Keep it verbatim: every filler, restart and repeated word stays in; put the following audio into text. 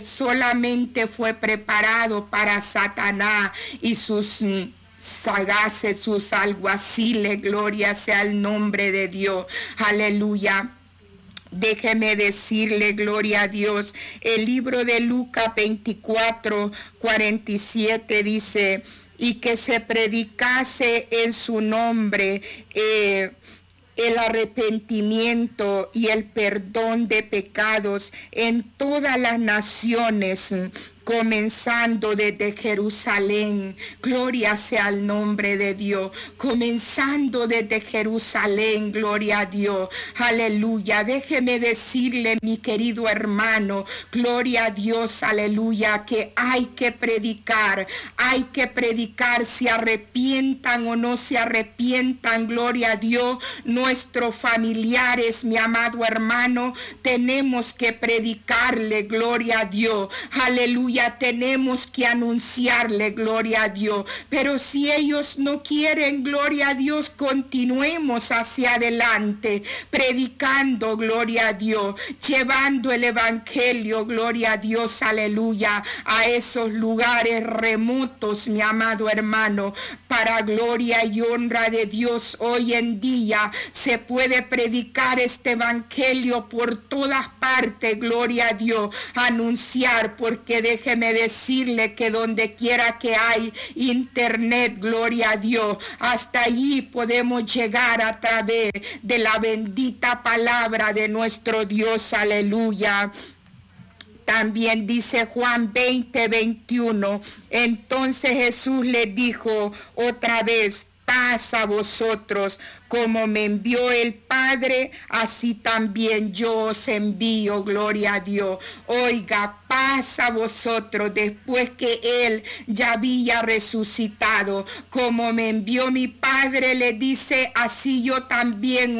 solamente fue preparado para Satanás y sus sagaces, sus alguaciles. Gloria sea el nombre de Dios. Aleluya. Déjeme decirle, gloria a Dios, el libro de Lucas veinticuatro, cuarenta y siete dice, y que se predicase en su nombre eh, el arrepentimiento y el perdón de pecados en todas las naciones, comenzando desde Jerusalén. Gloria sea el nombre de Dios. Comenzando desde Jerusalén. Gloria a Dios. Aleluya. Déjeme decirle, mi querido hermano, gloria a Dios, aleluya, que hay que predicar. Hay que predicar, se arrepientan o no se arrepientan. Gloria a Dios. Nuestros familiares, mi amado hermano, tenemos que predicarle. Gloria a Dios. Aleluya. Tenemos que anunciarle, gloria a Dios. Pero si ellos no quieren, gloria a Dios, continuemos hacia adelante, predicando, gloria a Dios, llevando el evangelio, gloria a Dios, aleluya, a esos lugares remotos, mi amado hermano, para gloria y honra de Dios. Hoy en día se puede predicar este evangelio por todas partes, gloria a Dios, anunciar, porque de Déjeme decirle que donde quiera que hay internet, gloria a Dios, hasta allí podemos llegar a través de la bendita palabra de nuestro Dios, aleluya. También dice Juan veinte, veintiuno, entonces Jesús les dijo otra vez, paz a vosotros, como me envió el Padre, así también yo os envío, gloria a Dios. Oiga, paz a vosotros, después que Él ya había resucitado, como me envió mi Padre, le dice, así yo también